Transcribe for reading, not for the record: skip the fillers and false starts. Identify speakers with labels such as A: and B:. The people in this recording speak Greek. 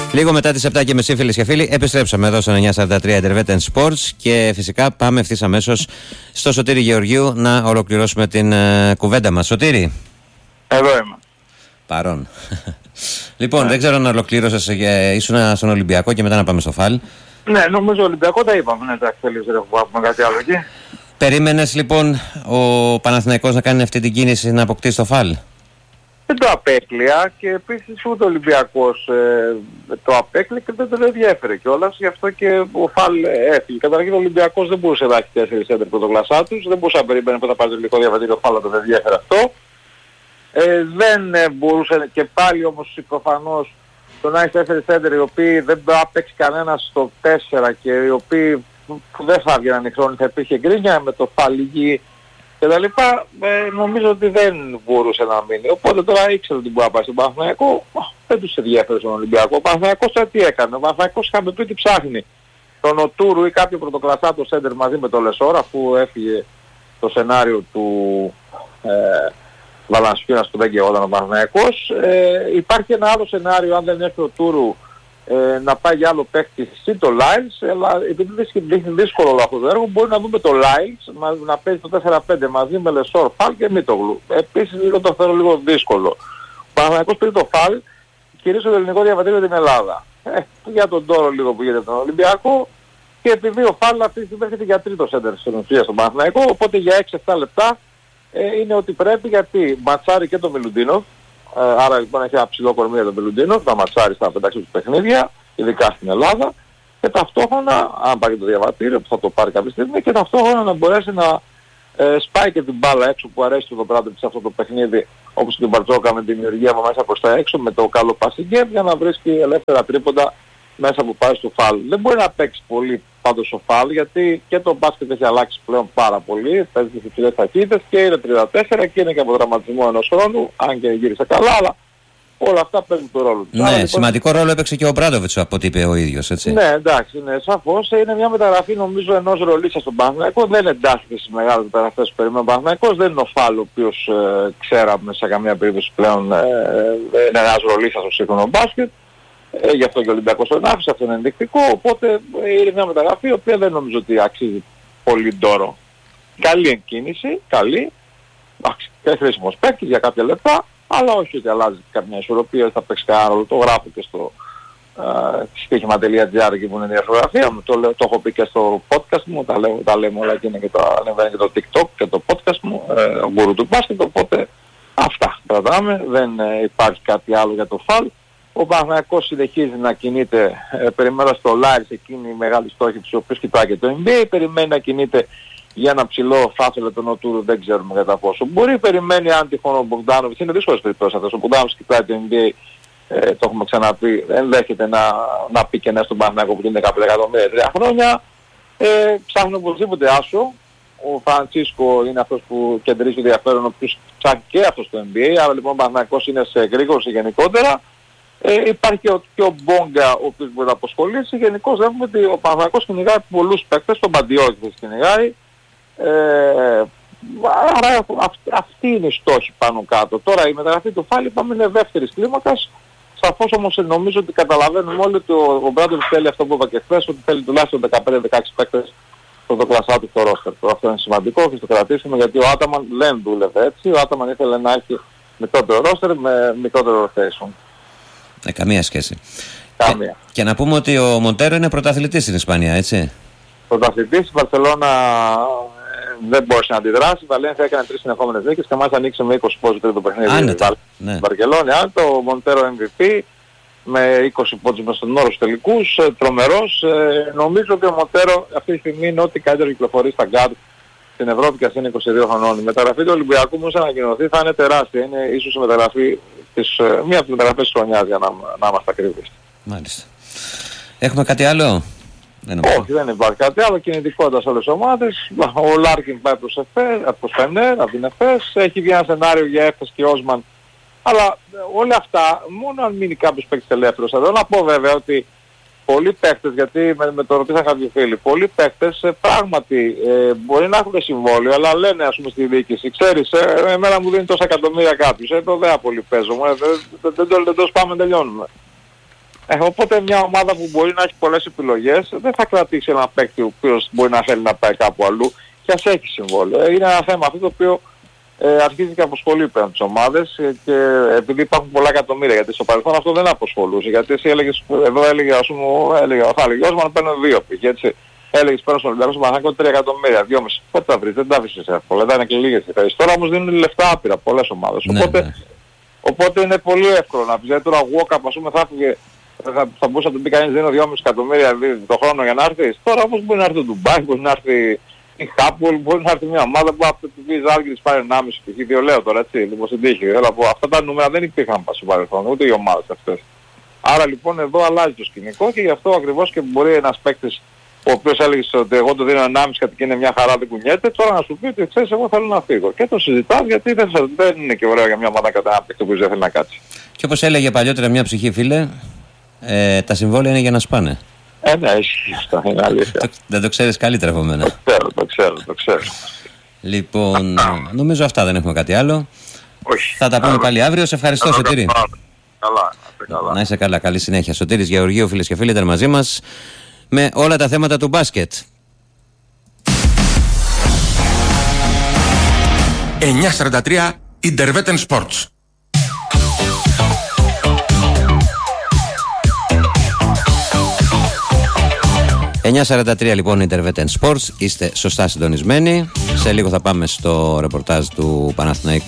A: Λίγο μετά τις 7.30 φίλες και φίλοι, επιστρέψαμε εδώ στο 943 Intervet Sports και φυσικά πάμε ευθύς αμέσως στο Σωτήρη Γεωργίου να ολοκληρώσουμε την κουβέντα μας. Σωτήρη.
B: Εδώ είμαι.
A: Παρόν. Λοιπόν, δεν ξέρω αν ολοκλήρωσες, ήσουν στον Ολυμπιακό και μετά να πάμε στο ΦΑΛ.
B: Ναι, νομίζω Ολυμπιακό τα είπαμε. Ναι, εντάξει, θέλεις να πούμε κάτι άλλο εκεί.
A: Περίμενες λοιπόν ο Παναθηναϊκός να κάνει αυτή την κίνηση να αποκτήσει το ΦΑΛ?
B: Δεν το απέκλεια και επίσης ούτε ο Ολυμπιακός το απέκλεια και δεν τον ενδιέφερε κιόλας, γι' αυτό και ο ΦΑΛ έφυγε. Καταρχήν ο Ολυμπιακός δεν μπορούσε να έχει 4 σέντερ πρωτοκλασσά τους, δεν μπορούσε να περιμένει που θα πάρει το ελληνικό διαβατήριο ο ΦΑΛ, να τον ενδιέφερε αυτό. Δεν μπορούσε και πάλι όμως προφανώς το να έχει 4 σέντερ οι οποίοι δεν το άπαιξε κανένας στο 4 και οι οποίοι που δεν θα έβγαιναν οι χρόνοι, θα υπήρχε γκρίνια με το ΦΑΛ υγιή και τα λοιπά, νομίζω ότι δεν μπορούσε να μείνει. Οπότε τώρα ήξερε ότι μπορεί να πάει στον Παναθηναϊκό, δεν τους ενδιαφέρει στον Ολυμπιακό. Ο Παναθηναϊκός τώρα τι έκανε? Ο Παναθηναϊκός είχαμε πει ότι ψάχνει τον Οτούρου ή κάποιο πρωτοκλασσάτο σέντερ μαζί με τον Λεσόρ, αφού έφυγε το σενάριο του Βαλανσιούνας που δεν γεγόταν ο Παναθηναϊκός. Υπάρχει ένα άλλο σενάριο, αν δεν έρθει ο Τούρου, να πάει για άλλο παίχτη ή το Lyles, αλλά επειδή δείχνει δύσκολο αυτό το έργο, μπορεί να δούμε το Lyles να παίζει το 4-5 μαζί με Λεσόρ, Φαλ και Μίτογλου. Επίσης λίγο το θέλω λίγο δύσκολο. Ο Παναθηναϊκός πήρε το Φαλ, κυρίως το ελληνικό διαβατήριο την Ελλάδα. Για τον τόρο λίγο που γίνεται τον Ολυμπιακό και επειδή ο Φαλ αυτή τη στιγμή έρχεται για τρίτο σέντερ στην ουσία στον Παναθηναϊκό, οπότε για 6-7 λεπτά είναι ότι πρέπει, γιατί ματσάρει και το Μιλουντίνοφ. Άρα λοιπόν έχει ένα ψηλό κορμί για τον Μιλουντίνοφ, θα ματσάρει στα πεντάξει του παιχνίδια, ειδικά στην Ελλάδα, και ταυτόχρονα, αν πάρει το διαβατήριο που θα το πάρει κάποια στιγμή, και ταυτόχρονα να μπορέσει να σπάει και την μπάλα έξω που αρέσει το πράγμα σε αυτό το παιχνίδι, όπως την Μπαρτζόκα με τη δημιουργία από μέσα προς τα έξω, με το καλό passing game, για να βρίσκει ελεύθερα τρίποντα μέσα που πάει στο φάλ. Δεν μπορεί να παίξει πολύ πάντως ο φάλ, γιατί και το μπάσκετ έχει αλλάξει πλέον πάρα πολύ, παίζει τις υψηλές ταχύτητες και είναι 34 και είναι και από δραματισμό ενός χρόνου, αν και γύρισε καλά, αλλά όλα αυτά παίζουν το ρόλο τους.
A: Ναι,
B: λοιπόν,
A: σημαντικό ρόλο έπαιξε και ο Μπράντοβιτς από ό,τι είπε ο ίδιος, έτσι.
B: Ναι, εντάξει, ναι, σαφώς είναι μια μεταγραφή νομίζω ενός ρολίστα στον Παναθηναϊκό, δεν εντάσσεται στις μεγάλες μεταγραφές που περιμένει ο Παναθηναϊκός, δεν είναι ο Φάλ ο οποίος ξέραμε σε καμία περίπτωση πλέον είναι ένας ρολίστας στο σύγχρονο μπάσκετ. Γι' αυτό και ο Ολυμπιακός τον άφησε, αυτό είναι ενδεικτικό, οπότε είναι μια μεταγραφή η οποία δεν νομίζω ότι αξίζει πολύ ντόρο. Καλή εκκίνηση, καλή, εντάξει, και χρήσιμος παίκτης για κάποια λεπτά, αλλά όχι ότι αλλάζει καμιά ισορροπία, θα παίξει κανένα ρόλο. Το γράφω και στο στοίχημα.gr εκεί που είναι η διαφορογραφία μου, το έχω πει και στο podcast μου, τα λέμε όλα και είναι και ανεβαίνει και το TikTok και το podcast μου, ο γκουρού του μπάσκετ, οπότε αυτά κρατάμε, δεν υπάρχει κάτι άλλο για το φαλ. Ο Παναθηναϊκός συνεχίζει να κινείται, περιμένοντας στο Lyles εκείνη η μεγάλη στόχη τους, ο οποίος κοιτάει και το NBA, περιμένει να κινείται για ένα ψηλό φάσελο τον Οτούρου, δεν ξέρουμε κατά πόσο μπορεί, περιμένει αν τυχόν ο Μπογκδάνοβιτς, είναι δύσκολες περιπτώσεις αυτές, ο Μπογκδάνοβιτς κοιτάει το NBA, το έχουμε ξαναπεί, ενδέχεται να πει και ναι στον Παναθηναϊκό που είναι 15 εκατομμύρια 3 χρόνια, ψάχνει οπωσδήποτε άσο. Ο Φραντσίσκο είναι αυτός που κεντρίζει το ενδιαφέρον, ο οποίος ψάχνει και αυτός στο NBA, άρα λοιπόν ο Παναθηναϊκός είναι σε γρήγορση γενικότερα. Υπάρχει και ο Μπόγκα ο οποίος μπορεί να αποσχολήσει. Γενικώς βλέπουμε ότι ο Παναθηναϊκός κυνηγάει πολλούς παίκτες, τον Παντιώτη κυνηγάει. Άρα αυτή είναι η στόχη πάνω κάτω. Τώρα η μεταγραφή του Φάλ είπαμε είναι δεύτερης κλίμακας. Σαφώς όμως νομίζω ότι καταλαβαίνουμε όλοι ότι ο Μπράντοβιτς θέλει αυτό που είπα και χθες, ότι θέλει τουλάχιστον 15-16 παίκτες στο κλασσά του στο ρόστερ. Αυτό είναι σημαντικό και το κρατήσουμε, γιατί ο Άταμαν δεν δούλευε έτσι. Ο Άταμαν ήθελε να έχει μικρότερο ρόστερ με μικρότερο rotation.
A: Καμία σχέση.
B: Καμία.
A: Και να πούμε ότι ο Μοντέρο είναι πρωταθλητής στην Ισπανία, έτσι.
B: Πρωταθλητής, η Βαρσελόνα δεν μπορούσε να αντιδράσει. Η Βαλένθια έκανε 3 συνεχόμενες νίκες και μάλιστα ανοίξει με 20 πόντους το παιχνίδι.
A: Άνετα. Ναι.
B: Βαρκελόνη, άνετα. Ο Μοντέρο MVP με 20 πόντους μες στον όρο στους τελικούς. Τρομερός. Νομίζω ότι ο Μοντέρο αυτή τη στιγμή είναι ό,τι καλύτερο κυκλοφορεί στα γκάρτ στην Ευρώπη και αυτή είναι 22 χρονών. Η μεταγραφή του Ολυμπιακού μου σαν ανακοινωθεί θα είναι τεράστια. Είναι ίσως η μεταγραφή μία από τις μεταγραφές της χρονιάς, για να είμαστε ακριβείς.
A: Μάλιστα. Έχουμε κάτι άλλο?
B: Όχι, δεν υπάρχει κάτι άλλο. Κινητικότητα σε όλες τις ομάδες. Ο Λάρκιν πάει προς Φενέρ, από την ΕΦΕΣ. Έχει βγει ένα σενάριο για ΕΦΕΣ και Όσμαν. Αλλά όλα αυτά, μόνο αν μείνει κάποιος παίκτης ελεύθερος. Εδώ να πω βέβαια ότι πολλοί παίκτες, γιατί με το ρωτήσαν κάποιοι φίλοι, πολλοί παίκτες πράγματι μπορεί να έχουν συμβόλαιο, αλλά λένε ας πούμε στη διοίκηση, ξέρεις, εμένα μου δίνει τόσα εκατομμύρια κάποιος, εδώ δεν πολύ παίζω, δεν το σπάμε, τελειώνουμε. Οπότε μια ομάδα που μπορεί να έχει πολλές επιλογές δεν θα κρατήσει ένα παίκτη ο οποίος μπορεί να θέλει να πάει κάπου αλλού και ας έχει συμβόλαιο. Είναι ένα θέμα αυτό το οποίο αρχίζει και αποσχολεί πέραν τις ομάδες και επειδή υπάρχουν πολλά εκατομμύρια, γιατί στο παρελθόν αυτό δεν αποσχολούσε. Γιατί εσύ έλεγες, εδώ έλεγε ας πούμε, ο Χαλιγιώσμαν παίρνουν 2 πήγε, έτσι. Έλεγες πέρα στον Ολυμπιακό, στον Παναθηναϊκό 3 εκατομμύρια, 2,5. Πότε τα βρεις, δεν τα βρεις εύκολα, δεν είναι και λίγες οι θέσεις. Τώρα όμως δίνουν λεφτά άπειρα πολλές ομάδες. Οπότε είναι πολύ εύκολο να πεις. Δηλαδή τώρα Walkup ας πούμε θα έφυγε, θα μπορούσε να τον πει κανείς δίνω 2,5 εκατομμύρια το χρόνο για να έρθει. Τώρα όμως μπορεί να έρθει το Ντουμπάι, μπορεί να έρθει η Χάπολ, μπορεί να έρθει μια ομάδα που από το πει Ζάλγκρις πάρει 1,5 π.χ. 2 λέω τώρα έτσι, λοιπόν στην τύχη. Αυτά τα νούμερα δεν υπήρχαν στο παρελθόν, ούτε οι ομάδες αυτές. Άρα λοιπόν εδώ αλλάζει το σκηνικό και γι' αυτό ακριβώς και μπορεί ένας παίκτης ο οποίος έλεγε ότι εγώ το δίνω 1,5 γιατί και είναι μια χαρά δεν κουνιέται, τώρα να σου πει ότι ξέρεις εγώ θέλω να φύγω. Και το συζητάς γιατί δεν είναι και ωραίο για μια ομάδα κατά ένα παίκτη που δεν θέλει να κάτσει. Και
A: όπως έλεγε παλιότερα μια ψυχή φίλε, τα συμβόλαια είναι για να σπάνε.
B: Ναι, ισχύει αυτά, είναι αλήθεια.
A: Δεν το ξέρεις καλύτερα από μένα.
B: Το ξέρω.
A: Λοιπόν, νομίζω αυτά, δεν έχουμε κάτι άλλο.
B: Όχι.
A: Θα τα πούμε πάλι αύριο. Σε ευχαριστώ, Σωτήρη.
B: Καλά.
A: Να είσαι καλά, καλή συνέχεια. Σωτήρης Γεωργίου, φίλες και φίλοι, ήταν μαζί μας με όλα τα θέματα του μπάσκετ.
C: 9:43 Intervetten Sports.
A: 9:43 λοιπόν Intervetten Sports. Είστε σωστά συντονισμένοι. Σε λίγο θα πάμε στο ρεπορτάζ του Παναθηναϊκού